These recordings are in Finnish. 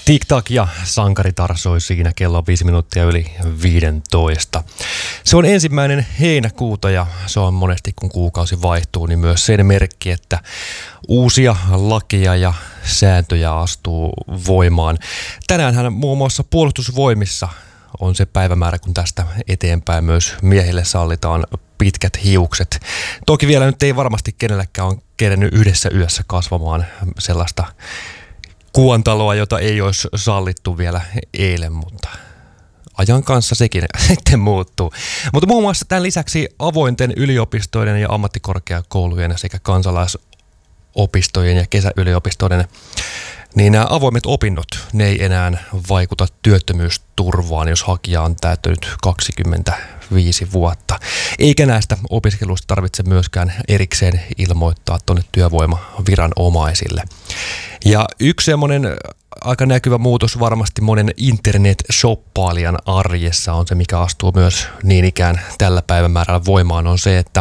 Tik-tak ja Sankaritar soi siinä, kello on 5 minuuttia yli 15. Se on 1. heinäkuuta ja se on monesti kun kuukausi vaihtuu, niin myös sen merkki, että uusia lakeja ja sääntöjä astuu voimaan. Tänäänhän muun muassa Puolustusvoimissa on se päivämäärä, kun tästä eteenpäin myös miehille sallitaan pitkät hiukset. Toki vielä nyt ei varmasti kenelläkään ole kerennyt yhdessä yössä kasvamaan sellaista kuontaloa, jota ei olisi sallittu vielä eilen, mutta ajan kanssa sekin sitten muuttuu. Mutta muun muassa tämän lisäksi avointen yliopistojen ja ammattikorkeakoulujen sekä kansalaisopistojen ja kesäyliopistojen, niin nämä avoimet opinnot, ne ei enää vaikuta työttömyysturvaan, jos hakija on täyttänyt 25 vuotta. Eikä näistä opiskeluista tarvitse myöskään erikseen ilmoittaa tuonne työvoimaviranomaisille. Ja yksi semmoinen aika näkyvä muutos varmasti monen internet-shoppailijan arjessa on se, mikä astuu myös niin ikään tällä päivämäärällä voimaan, on se, että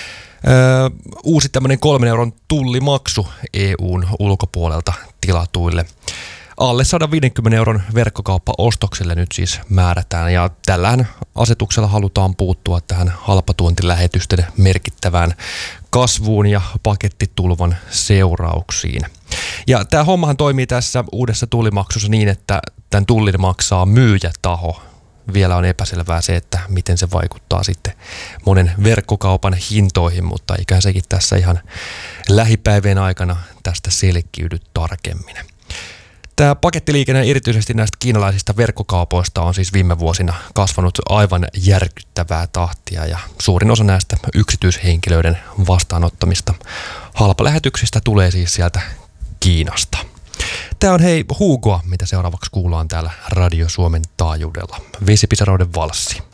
uusi tämmöinen 3 euron tullimaksu EUn ulkopuolelta tilatuille. Alle 150 euron verkkokauppaostokselle nyt siis määrätään, ja tällähän asetuksella halutaan puuttua tähän halpatuontilähetysten merkittävään kasvuun ja pakettitulvan seurauksiin. Ja tämä hommahan toimii tässä uudessa tullimaksussa niin, että tämän tullin maksaa myyjätaho. Vielä on epäselvää se, että miten se vaikuttaa sitten monen verkkokaupan hintoihin, mutta eiköhän sekin tässä ihan lähipäivien aikana tästä selkiydy tarkemmin. Tämä pakettiliikenne erityisesti näistä kiinalaisista verkkokaupoista on siis viime vuosina kasvanut aivan järkyttävää tahtia, ja suurin osa näistä yksityishenkilöiden vastaanottamista halpalähetyksistä tulee siis sieltä Kiinasta. Tämä on hei Hugoa, mitä seuraavaksi kuullaan täällä Radio Suomen taajuudella. Vesipisaroiden valssi.